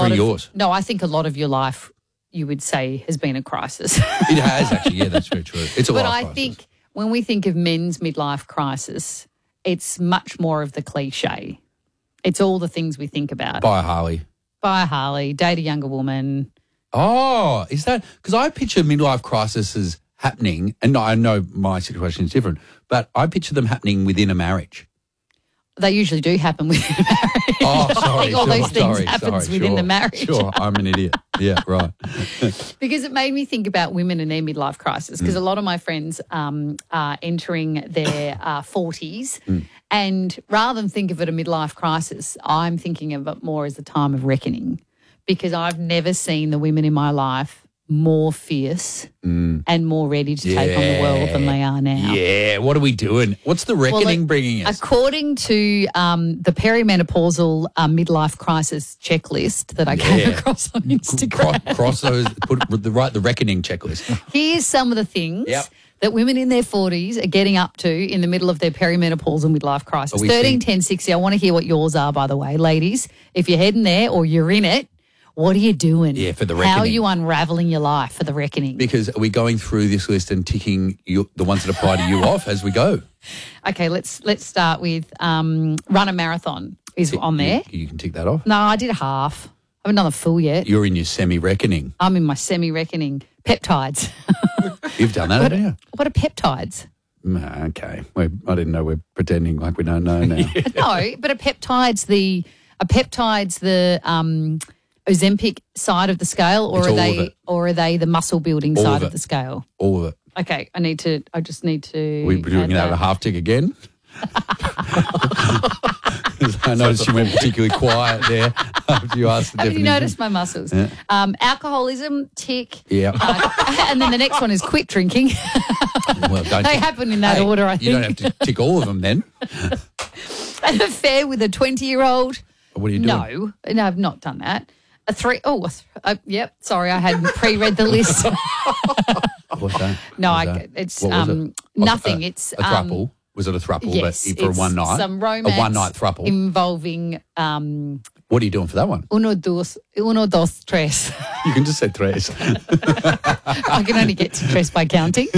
yours? No, I think a lot of your life, you would say, has been a crisis. It has actually. Yeah, that's very true. It's a But life I crisis. think when we think of men's midlife crisis, it's much more of the cliche. It's all the things we think about. Buy a Harley. Buy a Harley, date a younger woman. Oh, is that because I picture midlife crises happening, and I know my situation is different, but I picture them happening within a marriage. They usually do happen within a marriage. Oh, I sorry. think all those things happens sorry, within sure, the marriage. Sure, I'm an idiot. Yeah, right. Because it made me think about women and their midlife crisis, because a lot of my friends are entering their 40s, and rather than think of it a midlife crisis, I'm thinking of it more as a time of reckoning, because I've never seen the women in my life more fierce and more ready to take on the world than they are now. Yeah, what are we doing? What's the reckoning Well, bringing us? According to the perimenopausal midlife crisis checklist that I came across on Instagram, Cross those, put the reckoning checklist. here's some of the things Yep. that women in their 40s are getting up to in the middle of their perimenopausal midlife crisis. Are we 13, 10, 60. I want to hear what yours are, by the way. Ladies, if you're heading there or you're in it, what are you doing? Yeah, for the How are reckoning. you unraveling your life for the reckoning? Because are we going through this list and ticking the ones that apply to you off as we go? Okay, let's start with run a marathon is on there. You can tick that off. No, I did a half. I haven't done the full yet. You're in your semi-reckoning. I'm in my semi-reckoning. Peptides. You've done that, haven't you? What are peptides? Okay. I didn't know we're pretending like we don't know now. No, but are peptides the Ozempic side of the scale, or It's are all of they it. or are they the muscle building All side of of it. the scale? All of it. Okay, I just need to. We're doing add that at a half tick again. I noticed you went particularly quiet there after you asked the Haven't you definition. noticed my muscles? Yeah. Alcoholism, tick. Yeah. And then the next one is quit drinking. Well, don't They tick- happen in that Hey, order, I think. You don't have to tick all of them then. An affair with a 20-year-old. What are you doing? No, I've not done that. Yep. Sorry, I hadn't pre-read the list. What's that? No, What's that? it's What was it? nothing. A It's throuple. Was it a throuple? yes, but for it's one night? some romance A one-night throuple. involving What are you doing for that one? uno, dos, tres. You can just say tres. I can only get to tres by counting.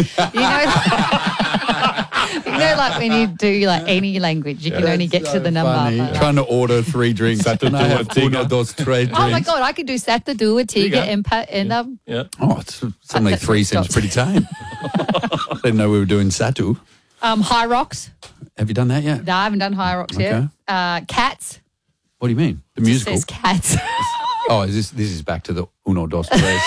Like when you do like any language, you can only get to the number. Funny. Like- Trying to order 3 drinks. Can I have uno, dos, tres drinks? Oh my God, I could do Sata, Dua, Tiga, go. and Yeah. Oh, suddenly 3 seems pretty tame. I didn't know we were doing Satu. High Rocks. Have you done that yet? No, I haven't done High Rocks yet. Cats. What do you mean? The It musical? says cats. Oh, this is back to the uno, dos, tres.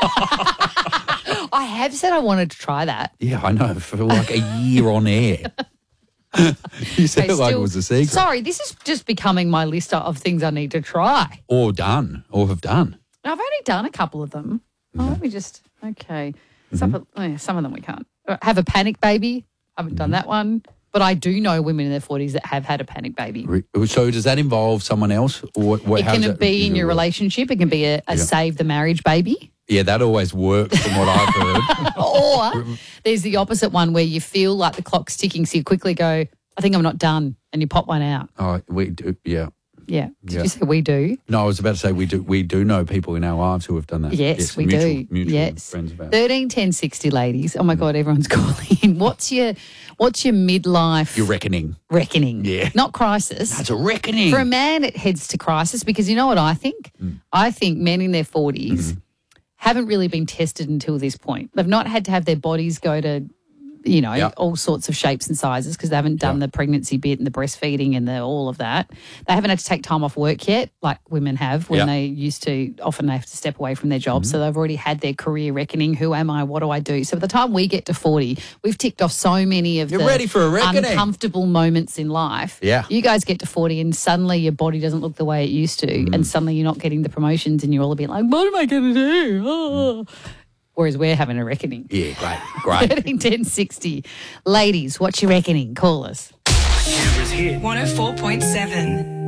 I have said I wanted to try that. Yeah, I know. For like a year on air. You said Okay, it like it still- was a secret. Sorry, this is just becoming my list of things I need to try. Or done. Or have done. I've only done a couple of them. Oh, let me just, okay. Some of them we can't. Have a panic baby. I haven't done that one. But I do know women in their 40s that have had a panic baby. So does that involve someone else? Or what, It how does can that be in usually your work? relationship. It can be a save the marriage baby. Yeah, that always works from what I've heard. Or there's the opposite one where you feel like the clock's ticking, so you quickly go, I think I'm not done, and you pop one out. Oh, we do, yeah. Yeah. Did Yeah. you say we do? No, I was about to say we do know people in our lives who have done that. Yes, we mutual, do. Mutual Yes. friends of ours. 13, 10, 60, ladies. Oh, my God, everyone's calling in. What's your midlife You're reckoning. reckoning? Yeah. Not crisis. That's a reckoning. For a man, it heads to crisis because you know what I think? I think men in their 40s haven't really been tested until this point. They've not had to have their bodies go to, Yeah. all sorts of shapes and sizes because they haven't done the pregnancy bit and the breastfeeding and all of that. They haven't had to take time off work yet, like women have when Yeah. they used to. Often they have to step away from their job. So they've already had their career reckoning. Who am I? What do I do? So by the time we get to 40, we've ticked off so many of You're the ready for a reckoning. uncomfortable moments in life. Yeah. You guys get to 40 and suddenly your body doesn't look the way it used to. And suddenly you're not getting the promotions and you're all a bit like, what am I going to do? Oh. Whereas we're having a reckoning. Yeah, great. 13, 10, 60. Ladies, what's your reckoning? Call us. Canberra's hit 104.7.